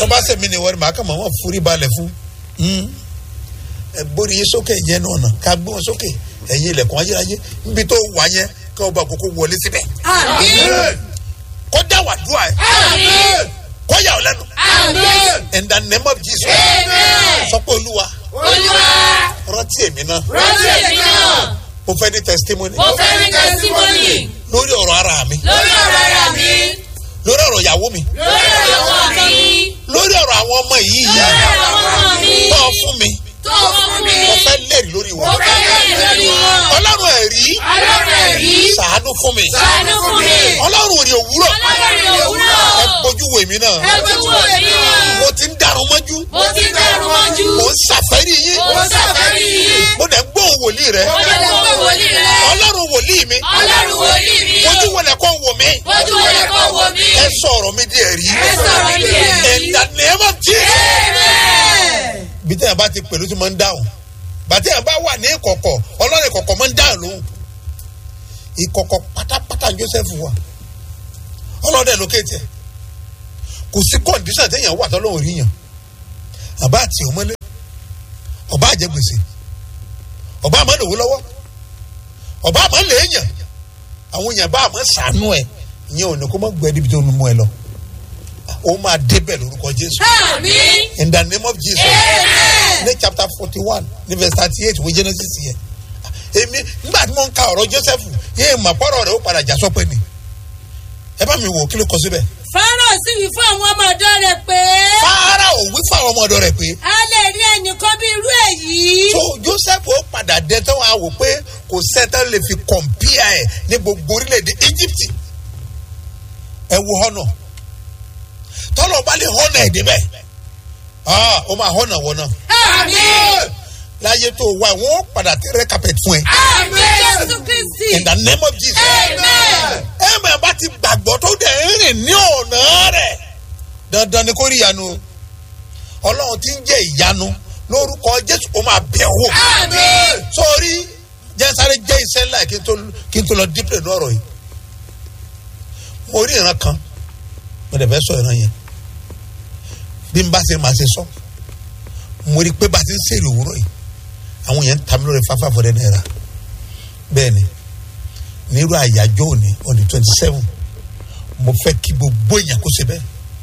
tó bá ṣe mí ni wọ́n máa kàn máa wọ́n forí balẹ̀ fún ẹ borí yín sókè yẹn náà ká gbé wọn sókè ẹ̀yin ilẹ̀kùn ayérayé níbi tó wà yẹn ká ọba àkókò wọlé síbẹ̀. kó dá wà dúà ẹ̀ kó yà ọ́ lẹ́nu in the name of Jesus. sọ pé olúwa rántí èmi náà mo fẹ́ ní testimony lórí ọ̀rọ̀ ara mi lórí ọ̀rọ̀ ìyàwó mi lórí ọ̀rọ̀ àwọn ọmọ yìí tó fún mi mo fẹ́ lẹ́rìí lórí wọn ọlọ́run ẹ̀rí ṣàánú fún mi ọlọ́run òní òwúrọ̀ ẹ bójú wo èmi náà mo ti ń darun mọ́jú mo ń ṣàfẹ́rí yín mo dẹ̀ ń gbóhùn wòlíì rẹ ọlọ́run wòlíì mi ojú wọlé kọ́ wò mí ẹ sọ̀rọ̀ mi di ẹ̀rí in the name of Jesus. bí tẹ́yà bá ti pẹ̀lú tí mo ń dáhùn bàtẹ́yà bá wà ní ìkọ̀kọ̀ ọlọ́run ìkọ̀kọ̀ mo ń dáhùn lóhùn ìkọ̀kọ̀ pátápátá Joseph wà ọlọ́dẹ lókèétì ẹ̀ kò sí kọ́ndíṣàn tẹ́yàn wà tọ́lọ́run rí yàn àbá àti ọmọlé ọba àjẹgbèsè ọba àmọ́ lòwó lọ́wọ́ ọba àmọ́ lèèyàn àwọn èèyàn bá àmọ́ sànú ẹ̀ ìyẹn ò ní kó má gbẹ́ níbi tó ń mú ẹ lọ ó máa débẹ̀ lórúkọ Jésù. In the name of Jesus. ní chapter 41 ní verse 38 wo Genesis yẹn èmi nígbà tí mo ń ka ọ̀rọ̀ Joseph yéé mà pọ́rọ̀ rẹ̀ ó padà já sọ́pẹ́ ni ẹ bá mi wò kí ló kọ síbẹ̀. Fáráò sì wí fún àwọn ọmọ ọ̀dọ̀ rẹ̀ pé. Fáráò wí fún àwọn ọmọ ọ̀dọ̀ rẹ̀ pé. a lè rí ẹnìkan bí irú èyí. so Joseph ó padà dé tán wá wò pé kò sẹ́tàn lè fi compare ẹ̀ ní gbogbo orílẹ̀-èdè Egypt ẹ wo họ́nà tọ́lọ̀ bá lè họ́nà ẹ̀ débẹ̀ ó máa họ́nà wọ̀ náà. Àmín. láyé tó wá wọ́n padà tẹ́rẹ́ carpet fún ẹ. Àmín Jésù Kristi. In the name of Jesus. Amen. ẹ̀mẹ̀ bá ti gbàgbọ́ tó dẹ̀ ń rìn ní ọ̀nà rẹ̀ dandan ni kò rí ìyanu ọlọ́run tí ń jẹ́ ìyanu lórúkọ Jésù ó máa bẹ̀ wò. Àmín. sórí jẹ́nsáré jẹ́ iṣẹ́ ńlá kí n tó lọ dípẹ̀ lọ́rọ̀ yìí mo rí ìran kan mo dẹ̀ fẹ́ sọ ìran yẹn bí n bá ṣe máa ṣe sọ mo rí pé bá ti ń ṣèrè òwúrọ̀ yìí àwọn yẹn ń ta mi lórí $500 bẹ́ẹ̀ ni nírú àyájọ́ òní on the 27 mo fẹ́ kí gbogbo èèyàn kó ṣe bẹ́ẹ̀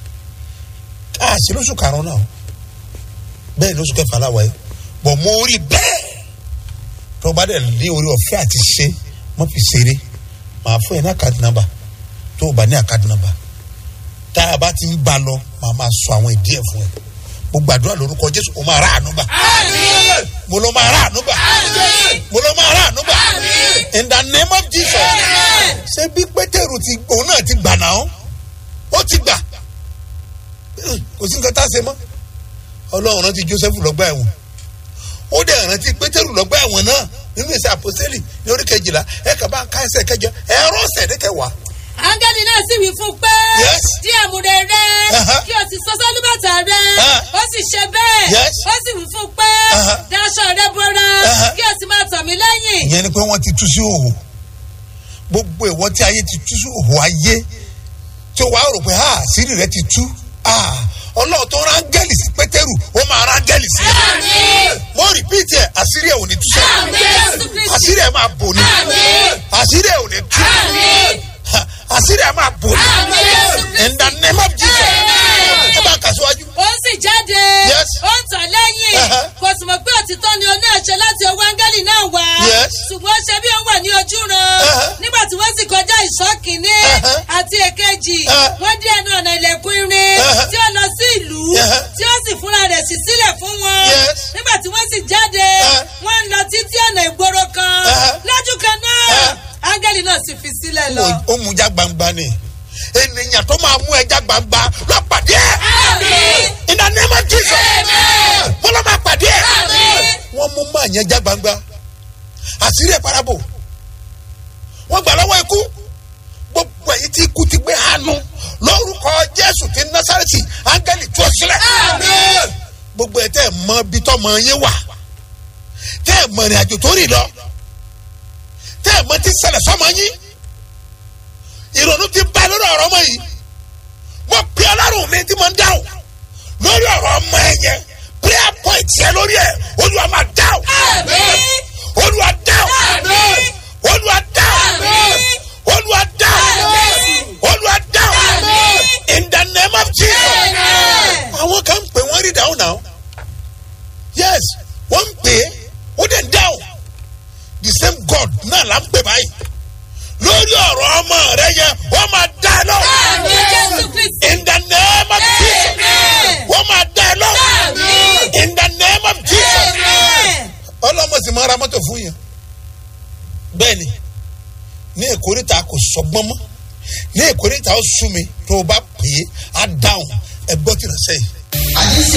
káàsì lóṣù karùn-ún náà bẹ́ẹ̀ lóṣù kẹfà láwa yìí bọ̀ mo rí bẹ́ẹ̀ tó bá dẹ̀ ní orí ọ̀fẹ́ àti ṣe mo fi ṣeré màá fún ẹ ní àkáàdì nàmbà tó o bá ní àkáàdì nàmbà tá a bá ti ń bá lọ màá máa sọ àwọn ìdí ẹ̀ fún ẹ mo gbàdúrà lórúkọ Jésù o máa rà àánú gbà. Àmín. mo ló máa rà àánú gbà. Àmín. mo ló máa rà àánú gbà. Àmín. In the name of Jesus. Àmín. ṣé bí Pétérù òun náà ti gbà náà ó ti gbà kò sí nǹkan tá a ṣe mọ́ Ọlọ́run rántí Jósẹ́fù lọ́gbà ẹ̀wọ̀n ó dẹ̀ rántí Pétérù lọ́gbà ẹ̀wọ̀n náà nínú ìṣe àpòsílì ní orí 12 ẹ̀ka bá ń ká ẹsẹ̀ kẹjọ ẹ̀rọ ọ̀sẹ̀ ní kẹwàá. Áńgẹ́lì náà sì wí fún pé. Yes. Dí àmùrè rẹ. Kí o sì sọ sálúbàtà rẹ. Ó sì ṣe bẹ́ẹ̀. Yes. Ó sì wí fún pé. Daṣọ rẹ bora. Kí o sì máa tọ̀ mí lẹ́yìn. ìyẹn ni pé wọ́n ti tú sí òhò gbogbo ìwọ tí ayé ti tú sí òhò ayé tí wàá rò pé àṣírí rẹ ti tú Ọlọ́run tó rángẹ́lì sí Pétérù ó máa rángẹ́lì sí ẹ. Àmín. mo rìpíìtì ẹ àṣírí ẹ ò ní tú sẹ Àmín. àṣírí ẹ máa bò ní Àmín. àṣírí ẹ ò ní tú Àmín. àṣírí ẹ máa bò ní. Àmín. In the name of Jesus. ẹ bá kà síwájú. Ó sì jáde. Yes. Ó ń tọ̀ lẹ́yìn. Kò sì mọ̀ pé òtítọ́ ni oní àṣẹ láti ọwọ́ áńgẹ́lì náà wá. Yes. Ṣùgbọ́n ó ṣe bí ó wà ní ojú ran. Nígbà tí wọ́n sì kọjá ìṣọ́ kìíní àti èkejì. Wọ́n dé ẹnu ọ̀nà ilẹ̀kùn irin tí ó lọ sí ìlú tí ó sì fúnra rẹ̀ sí sílẹ̀ fún wọn. Yes. Nígbà tí wọ́n sì jáde, wọ́n ń lọ títí ọ̀nà ìgboro kan. Lójú kan náà, áńgẹ́lì náà sì fi sílẹ̀ lọ. ó mú já gbangba ni ènìyàn tó máa mú ẹja gbangba lọ pàdé ẹ. Àmín. In the name of Jesus. Amen. mo lọ máa pàdé ẹ. Àmín. wọ́n mú máa yẹn já gbangba àṣírí ẹ̀ parabo wọ́n gbà lọ́wọ́ ikú gbogbo èyí tí ikú ti gbé hànú lórúkọ Jésù ti Násárẹ́tì áńgẹ́lì tú ọ sílẹ̀. Àmín. gbogbo ẹ̀ tẹ́ ẹ̀ mọ bí tọ́mọ yín wà tẹ́ ẹ̀ mọ ìrìn àjò tó rìn lọ tẹ́ ẹ̀ mọ ti ṣẹlẹ̀ sọ́mọ yín ìrònú ti bá lórí ọ̀rọ̀ ọmọ yìí mo pe Ọlọ́run mi tí mo ń dáhùn ọ̀rọ̀ ọmọ ẹ yẹn prayer point yẹn lórí ẹ Olúwa máa dáhùn. Olúwa dáhùn. Olúwa dáhùn. Olúwa dáhùn. Olúwa dáhùn. In the name of Jesus. Àwọn kan pè wọ́n rí dáhùn náà. Yes, wọ́n pè é ó dẹ̀ dáhùn. The same God náà là ń pè báyìí. Lórí ọ̀rọ̀ ọmọ rẹ yẹn wọ́n máa dá ẹ lọ. In the name of Jesus. Wọ́n máa dá ẹ lọ. In the name of Jesus. Ọlọ́mọ sì máa ra mọ́tò fún yẹn. Bẹ́ẹ̀ni, ní ìkórìtà kò sọgbọ́n mọ́. Ní ìkórìtà ó sú mi tó o bá pè é á dáhùn ẹ gbọ́ kí n sẹ́yìn.